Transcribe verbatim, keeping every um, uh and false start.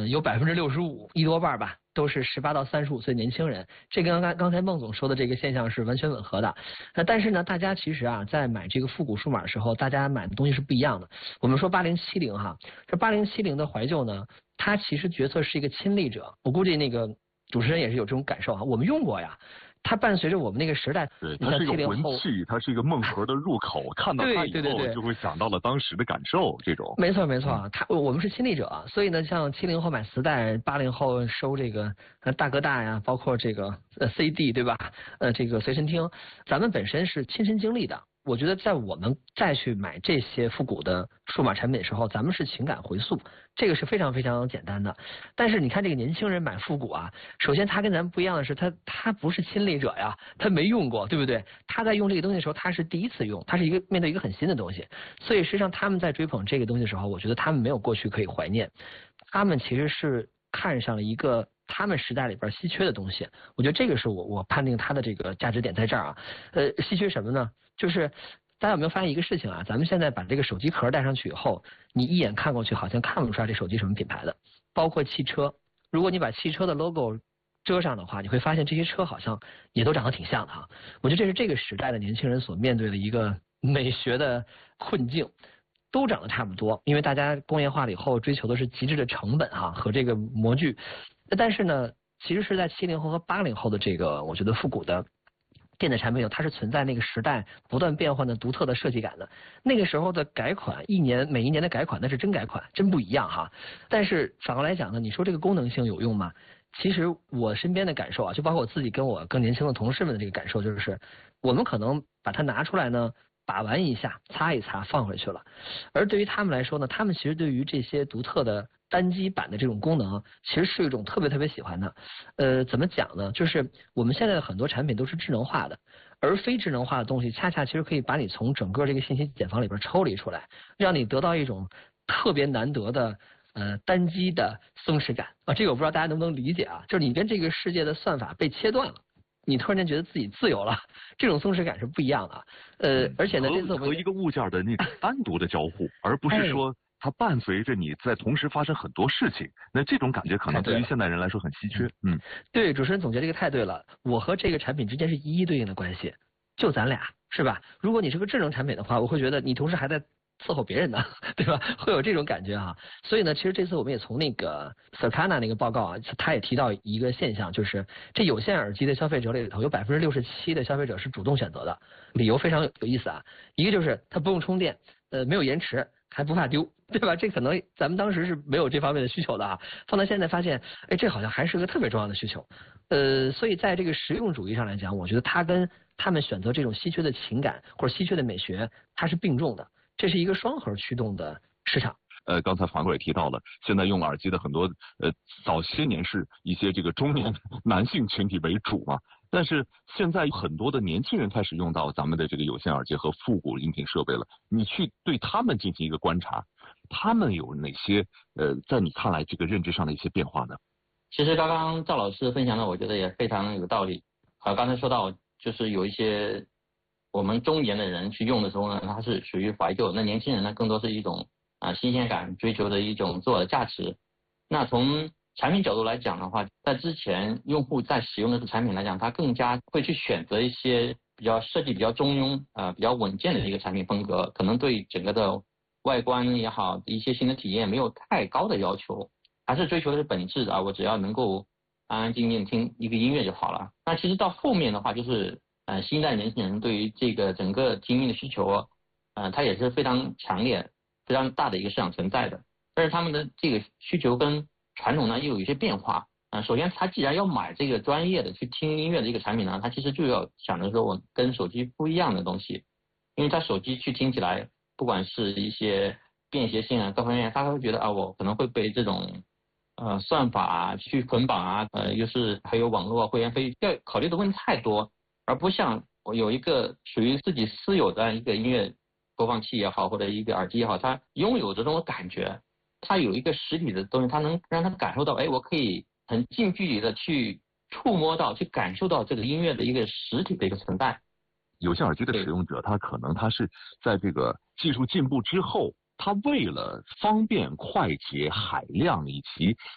有百分之六十五一多半吧，都是十八到三十五岁年轻人。这跟刚刚才孟总说的这个现象是完全吻合的。那但是呢，大家其实啊，在买这个复古数码的时候，大家买的东西是不一样的。我们说八零七零哈，这八零七零的怀旧呢，它其实角色是一个亲历者。我估计那个主持人也是有这种感受哈，我们用过呀。它伴随着我们那个时代， 对，它是一个魂器，它是一个梦盒的入口，看到它以后就会想到了当时的感受，这种。 没错没错，它我们是亲历者，所以呢，像七零后买磁带，八零后收这个呃大哥大呀，包括这个呃 C D 对吧？呃，这个随身听，咱们本身是亲身经历的。我觉得在我们再去买这些复古的数码产品的时候，咱们是情感回溯，这个是非常非常简单的。但是你看这个年轻人买复古啊，首先他跟咱们不一样的是，他他不是亲历者呀，他没用过，对不对？他在用这个东西的时候，他是第一次用，他是一个面对一个很新的东西，所以实际上他们在追捧这个东西的时候，我觉得他们没有过去可以怀念，他们其实是看上了一个他们时代里边稀缺的东西。我觉得这个是我我判定它的这个价值点在这儿啊。呃，稀缺什么呢？就是大家有没有发现一个事情啊？咱们现在把这个手机壳戴上去以后，你一眼看过去好像看不出来这手机什么品牌的。包括汽车，如果你把汽车的 logo 遮上的话，你会发现这些车好像也都长得挺像的哈。我觉得这是这个时代的年轻人所面对的一个美学的困境。都长得差不多，因为大家工业化了以后追求的是极致的成本哈和这个模具。但是呢，其实是在七零后和八零后的这个我觉得复古的电子产品，它是存在那个时代不断变换的独特的设计感的。那个时候的改款，一年每一年的改款那是真改款，真不一样哈。但是反过来讲呢，你说这个功能性有用吗？其实我身边的感受啊，就包括我自己跟我更年轻的同事们的这个感受，就是我们可能把它拿出来呢，把玩一下，擦一擦，放回去了。而对于他们来说呢，他们其实对于这些独特的单机版的这种功能，其实是一种特别特别喜欢的。呃，怎么讲呢？就是我们现在的很多产品都是智能化的，而非智能化的东西，恰恰其实可以把你从整个这个信息茧房里边抽离出来，让你得到一种特别难得的呃单机的松弛感啊。这个我不知道大家能不能理解啊？就是你跟这个世界的算法被切断了。你突然间觉得自己自由了，这种松弛感是不一样的。呃，而且呢，这次和一个物件的那种单独的交互，而不是说它伴随着你在同时发生很多事情。那这种感觉可能对于现代人来说很稀缺。嗯， 对，主持人总结这个太对了。我和这个产品之间是一一对应的关系，就咱俩是吧？如果你是个智能产品的话，我会觉得你同时还在伺候别人呢，对吧？会有这种感觉哈。所以呢，其实这次我们也从那个 Circana 那个报告啊，他也提到一个现象，就是这有线耳机的消费者里头有百分之六十七的消费者是主动选择的，理由非常有意思啊。一个就是它不用充电，呃，没有延迟，还不怕丢，对吧？这可能咱们当时是没有这方面的需求的啊。放到现在发现，哎，这好像还是个特别重要的需求。呃，所以在这个实用主义上来讲，我觉得它跟他们选择这种稀缺的情感或者稀缺的美学，它是并重的。这是一个双核驱动的市场。 呃，刚才樊哥也提到了，现在用耳机的很多呃，早些年是一些这个中年男性群体为主嘛，但是现在很多的年轻人开始用到咱们的这个有线耳机和复古音频设备了。你去对他们进行一个观察，他们有哪些呃，在你看来这个认知上的一些变化呢？ 其实刚刚赵老师分享的，我觉得也非常有道理。啊，刚才说到就是有一些我们中年的人去用的时候呢，它是属于怀旧；那年轻人呢，更多是一种啊新鲜感，追求的一种自我的价值。那从产品角度来讲的话，在之前用户在使用的产品来讲，他更加会去选择一些比较设计比较中庸啊、呃、比较稳健的一个产品风格，可能对整个的外观也好，一些新的体验没有太高的要求，还是追求的是本质啊，我只要能够安安静静听一个音乐就好了。那其实到后面的话，就是呃新一代年轻人对于这个整个听音的需求，呃，它也是非常强烈、非常大的一个市场存在的。但是他们的这个需求跟传统呢又有一些变化。呃，首先他既然要买这个专业的去听音乐的一个产品呢，他其实就要想着说我跟手机不一样的东西，因为他手机去听起来，不管是一些便携性啊各方面，他会觉得啊我可能会被这种呃算法啊去捆绑啊，呃又是还有网络会员费，要考虑的问题太多，而不像我有一个属于自己私有的一个音乐播放器也好，或者一个耳机也好，它拥有这种感觉，它有一个实体的东西，它能让它感受到，哎，我可以很近距离的去触摸到、去感受到这个音乐的一个实体的一个存在。 有线耳机的使用者，他可能他是在这个技术进步之后，他为了方便、快捷、海量以及